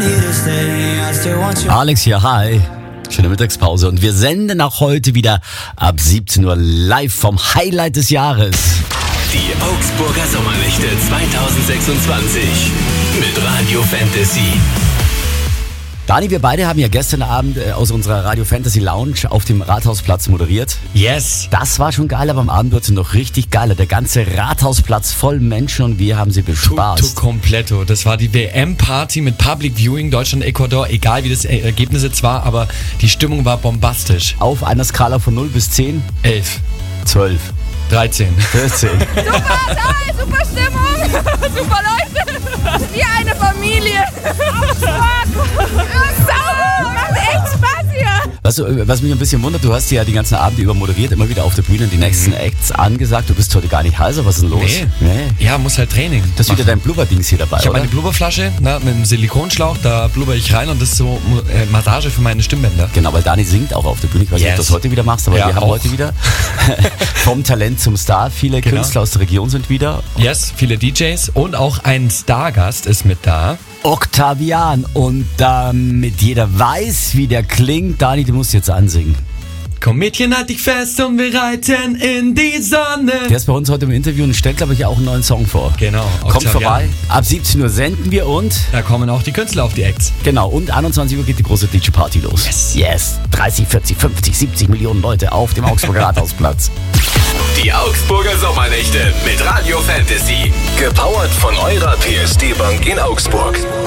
Alex hier, hi. Schöne Mittagspause und wir senden auch heute wieder ab 17 Uhr live vom Highlight des Jahres. Die Augsburger Sommernächte 2026 mit Radio Fantasy. Dani, wir beide haben ja gestern Abend aus unserer Radio Fantasy Lounge auf dem Rathausplatz moderiert. Yes. Das war schon geil, aber am Abend wird es noch richtig geiler. Der ganze Rathausplatz voll Menschen und wir haben sie bespaßt. Tutto completo. Das war die WM-Party mit Public Viewing Deutschland, Ecuador. Egal wie das Ergebnis jetzt war, aber die Stimmung war bombastisch. Auf einer Skala von 0 bis 10? 11. 12. 13. 14. Super, toll, super Stimmung, super Leute, wie eine Familie. Sauber, macht echt Spaß hier. Was mich ein bisschen wundert, du hast ja die ganzen Abende über moderiert, immer wieder auf der Bühne die nächsten Acts angesagt. Du bist heute gar nicht heiser, was ist denn los? Nee. Ja, muss halt Training. Das ist wieder dein Blubber-Dings hier dabei, Ich habe oder? eine Blubberflasche mit einem Silikonschlauch, da blubber ich rein und das ist so Massage für meine Stimmbänder. Genau, weil Dani singt auch auf der Bühne. Ich weiß nicht, ob du das heute wieder machst, aber Ja, wir haben auch. heute wieder vom Talent zum Star. Viele Genau. Künstler aus der Region sind wieder. Yes, viele DJs und auch ein Stargast ist mit da. Octavian. Und damit jeder weiß, wie der klingt, Dani, du musst jetzt ansingen. Komm Mädchen, halt dich fest und wir reiten in die Sonne. Der ist bei uns heute im Interview und stellt, glaube ich, auch einen neuen Song vor. Genau. Kommt Octavian. vorbei. Ab 17 Uhr senden wir und Da kommen auch die Künstler auf die Acts. genau, und 21 Uhr geht die große DJ-Party los. Yes. 30, 40, 50, 70 Millionen Leute auf dem Augsburger Rathausplatz. Die Augsburger Sommernächte mit Radio Fantasy. Gepowert von eurer PSD Bank in Augsburg.